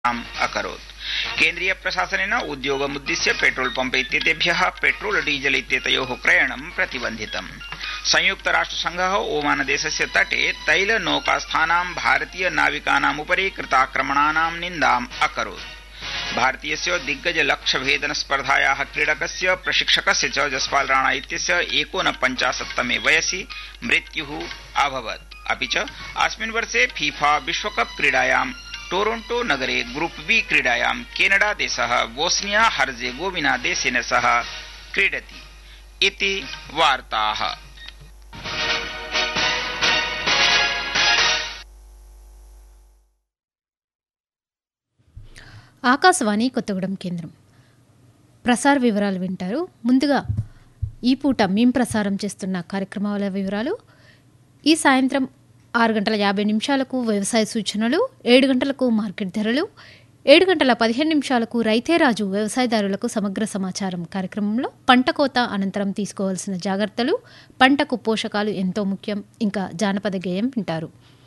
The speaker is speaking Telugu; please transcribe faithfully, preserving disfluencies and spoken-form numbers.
अकरोत्। केन्द्रीय प्रशासनेन उद्योगमुद्दिश्य पेट्रोल पंप इत्येतेभ्यः पेट्रोल डीजल इत्येतयोः क्रयणं प्रतिबन्धितम्। संयुक्तराष्ट्रसंघः ओमानदेशस्य तटे तैलनौकास्थानां भारतीय नाविकानामुपरि कृताक्रमणानां निन्दाम् अकरोत्। भारतीयस्य दिग्गज लक्ष्यभेदन स्पर्धायाः क्रीडकस्य प्रशिक्षकस्य च जसपाल राणा इत्यस्य एकोनपञ्चाशत्तमे वयसि मृत्युः अभवत्। अपि च अस्मिन् वर्षे फीफा विश्वकप क्रीडायां टोरोंटो नगरे ग्रुप बी क्रीडायां केनडा देशः बोस्निया हर्जेगोविना देशेन सह क्रीडति इति वार्ताः। ఆకాశవాణి కొత్తగూడెం కేంద్రం ప్రసార వివరాలు వింటారు. ముందుగా ఈ పూట మేం ప్రసారం చేస్తున్న కార్యక్రమాల వివరాలు. ఈ సాయంత్రం ఆరు గంటల యాభై నిమిషాలకు వ్యవసాయ సూచనలు, ఏడు గంటలకు మార్కెట్ ధరలు, ఏడు గంటల పదిహేను నిమిషాలకు రైతే రాజు వ్యవసాయదారులకు సమగ్ర సమాచారం కార్యక్రమంలో పంట కోత అనంతరం తీసుకోవాల్సిన జాగ్రత్తలు, పంటకు పోషకాలు ఎంతో ముఖ్యం, ఇంకా జానపద గేయం వింటారు.